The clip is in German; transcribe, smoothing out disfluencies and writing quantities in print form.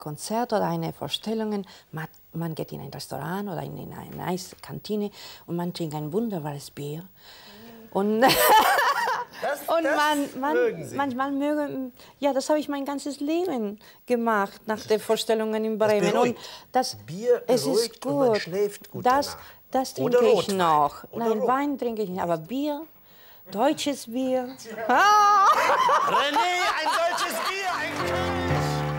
Konzert oder eine Vorstellung, man geht in ein Restaurant oder in eine Eiskantine und man trinkt ein wunderbares Bier. Und, manchmal mögen, ja, das habe ich mein ganzes Leben gemacht nach den Vorstellungen in Bremen. Und das Bier es ist beruhigt gut. und man schläft gut Das trinke Oder ich Rotwein. noch. Oder Nein, Rot. Wein trinke ich nicht, aber Bier, deutsches Bier. René, ein deutsches Bier, ein